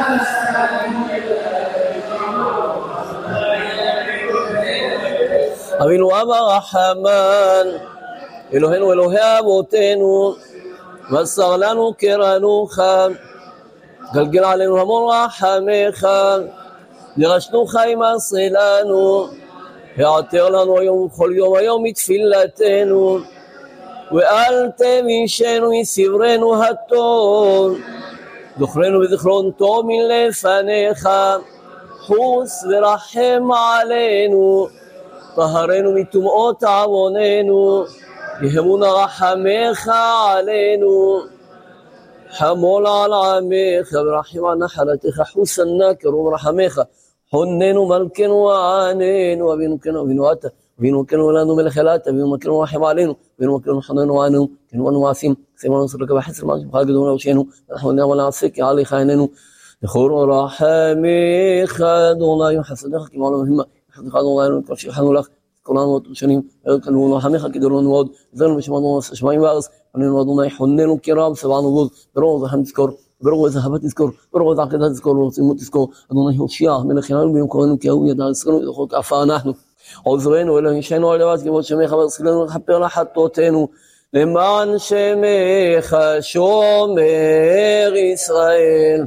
אבינו אב הרחמן, אלוהינו אלוהי אבותינו, מסר לנו קרנוך, גלגל עלינו המון רחמך, ירשנוך ימסר לנו, העתר לנו היום וכל יום היום מתפילתנו, ואל תמישנו מסברנו הטוב, זוכרנו בזכרון טוב מלפניך, חוס ורחם עלינו, טהרנו מטומאות עווננו, יהמון רחמך עלינו, חמול על עמך ורחם על נחלתך, חוסנה קרוב רחמך, חוננו מלכנו ועננו, אבינו כנו אבינו אתה, אבינו כנו לנו מלך אלת, אבינו כנו רחם עלינו, אבינו כנו חננו עננו, כנו אנו מעשים, סימנו סלקה בחסר מה שבחר גדול ראשנו, אנחנו נעמל לעסק עליך עיננו, לכור רחמך אדוני וחסדך כמעלה מהימה, חסדך אדוני כל שחנו לך, כולנו שנים, כנו רחמך כדולנו מאוד, זרנו בשמנו שמיים וארץ, עננו אדוני חוננו כרב סבענו גוז, ברוב זכם תזכור, ברוב זהבת תזכור, ברוב עקדה תזכור, ורצימות תזכור, אדוני הושיע מלך ילנו ביום כי הוא ידע זכרנו ודחוק עפה אנחנו, עוזרנו אלוהינו על לבד כבוד שמך וזכרנו לכפר לחטאותינו, למען שמך שומר ישראל,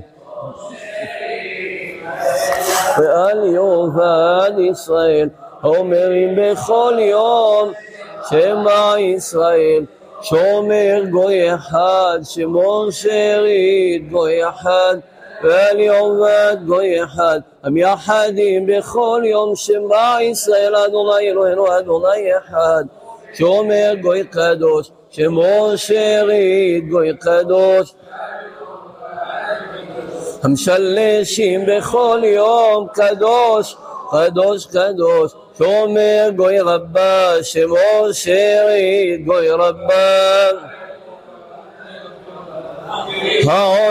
ואל יאבד ישראל, אומרים בכל יום שמע ישראל, שומר גוי אחד, שמור שארית גוי אחד, ואל יאבד גוי אחד, המייחדים בכל יום שמע ישראל, אדוני אלוהינו אדוני אחד, שומר גוי קדוש, שמור שארית גוי קדוש, המשלשים בכל יום קדוש, קדוש קדוש, שומר גוי רבה, שמור שארית גוי רבה.